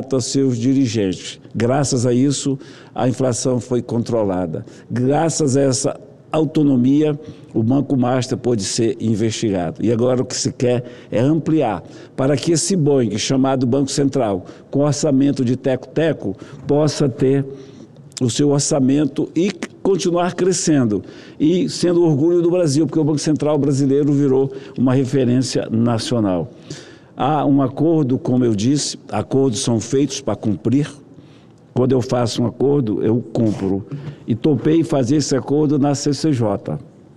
grato a seus dirigentes. Graças a isso, a inflação foi controlada. Graças a essa autonomia, o Banco Master pôde ser investigado. E agora o que se quer é ampliar para que esse Boeing, chamado Banco Central, com orçamento de teco-teco, possa ter o seu orçamento e continuar crescendo e sendo orgulho do Brasil, porque o Banco Central brasileiro virou uma referência nacional. Há um acordo, como eu disse, acordos são feitos para cumprir. Quando eu faço um acordo, eu cumpro. E topei fazer esse acordo na CCJ.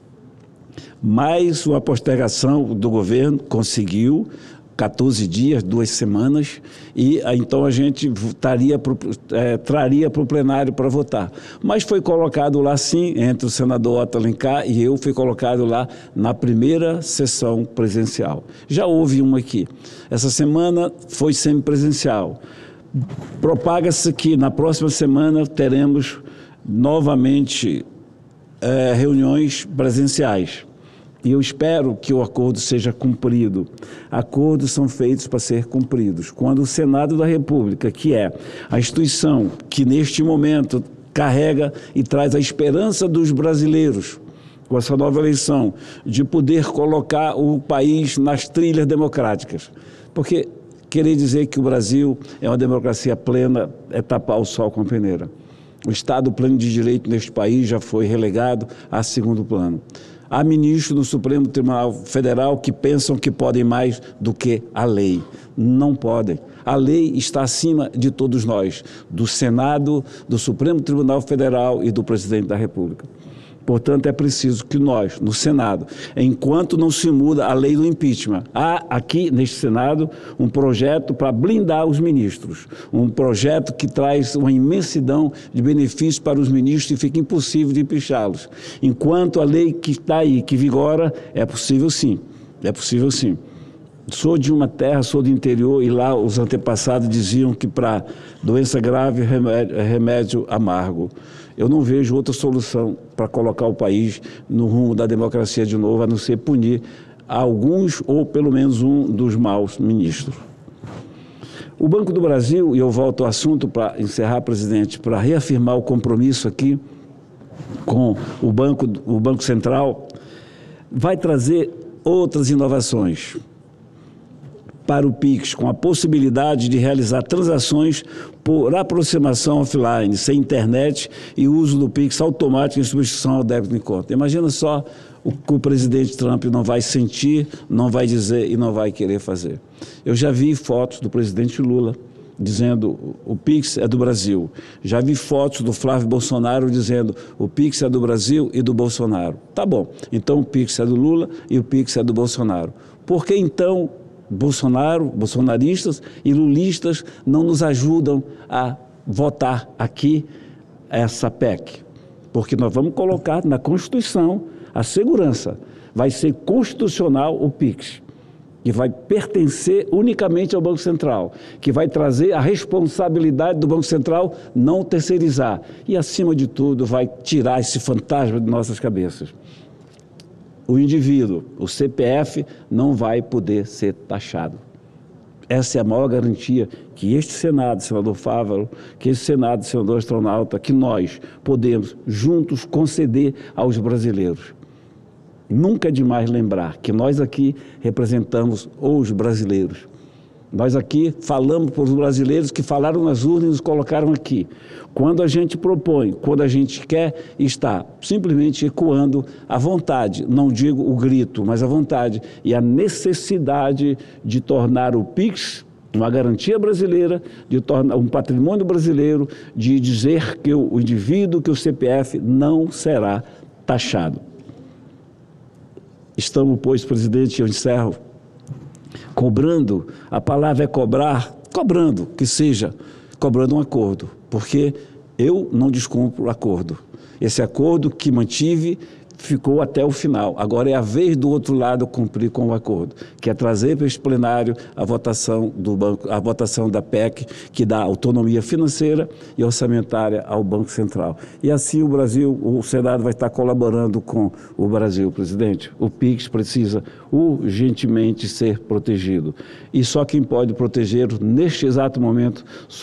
Mas uma postergação do governo conseguiu 14 dias, 2 semanas, e então a gente traria para o plenário para votar. Mas foi colocado lá sim, entre o senador Otto Alencar e eu, fui colocado lá na primeira sessão presencial. Já houve uma aqui. Essa semana foi semipresencial. Propaga-se que na próxima semana teremos novamente reuniões presenciais. E eu espero que o acordo seja cumprido. Acordos são feitos para ser cumpridos. Quando o Senado da República, que é a instituição que neste momento carrega e traz a esperança dos brasileiros, com essa nova eleição, de poder colocar o país nas trilhas democráticas. Porque querer dizer que o Brasil é uma democracia plena é tapar o sol com a peneira. O Estado pleno de direito neste país já foi relegado a segundo plano. Há ministros do Supremo Tribunal Federal que pensam que podem mais do que a lei. Não podem. A lei está acima de todos nós, do Senado, do Supremo Tribunal Federal e do Presidente da República. Portanto, é preciso que nós, no Senado, enquanto não se muda a lei do impeachment, há aqui neste Senado um projeto para blindar os ministros, um projeto que traz uma imensidão de benefícios para os ministros e fica impossível de impeachá-los. Enquanto a lei que está aí, que vigora, é possível sim, é possível sim. Sou de uma terra, sou do interior e lá os antepassados diziam que para doença grave remédio amargo. Eu não vejo outra solução para colocar o país no rumo da democracia de novo, a não ser punir alguns ou pelo menos um dos maus ministros. O Banco do Brasil, e eu volto ao assunto para encerrar, presidente, para reafirmar o compromisso aqui com o Banco Central, vai trazer outras inovações para o Pix, com a possibilidade de realizar transações por aproximação offline, sem internet e uso do Pix automático em substituição ao débito em conta. Imagina só o que o presidente Trump não vai sentir, não vai dizer e não vai querer fazer. Eu já vi fotos do presidente Lula dizendo o Pix é do Brasil. Já vi fotos do Flávio Bolsonaro dizendo o Pix é do Brasil e do Bolsonaro. Tá bom, então o Pix é do Lula e o Pix é do Bolsonaro. Por que então bolsonaristas e lulistas não nos ajudam a votar aqui essa PEC? Porque nós vamos colocar na Constituição a segurança. Vai ser constitucional o PIX, que vai pertencer unicamente ao Banco Central, que vai trazer a responsabilidade do Banco Central não terceirizar e, acima de tudo, vai tirar esse fantasma de nossas cabeças. O indivíduo, o CPF, não vai poder ser taxado. Essa é a maior garantia que este Senado, senador Fávaro, que esse Senado, senador Astronauta, que nós podemos juntos conceder aos brasileiros. Nunca é demais lembrar que nós aqui representamos os brasileiros. Nós aqui falamos para os brasileiros que falaram nas urnas e nos colocaram aqui. Quando a gente propõe, quando a gente quer, está simplesmente ecoando a vontade, não digo o grito, mas a vontade e a necessidade de tornar o PIX uma garantia brasileira, de tornar um patrimônio brasileiro, de dizer que o indivíduo, que o CPF não será taxado. Estamos, pois, presidente, eu encerro, cobrando, a palavra é cobrar, cobrando, que seja, cobrando um acordo, porque eu não descumpro o acordo. Esse acordo que mantive ficou até o final. Agora é a vez do outro lado cumprir com o acordo, que é trazer para este plenário a votação do banco, a votação da PEC, que dá autonomia financeira e orçamentária ao Banco Central. E assim o Brasil, o Senado vai estar colaborando com o Brasil, presidente. O PIX precisa urgentemente ser protegido. E só quem pode protegê-lo neste exato momento